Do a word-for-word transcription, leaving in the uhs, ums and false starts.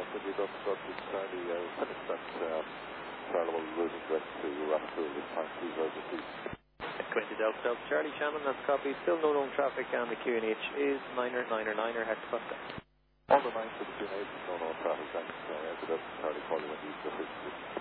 when you don't start with Charlie, I finished that uh, parallel routing direct to Rathpool this time, please urgent, please. twenty Delta Delta Charlie, Shannon, that's copy. Still no known traffic, and the Q N H is niner niner niner, head to On the nine to the Q N H, no known traffic, thanks. Uh, Delta Charlie, call you when you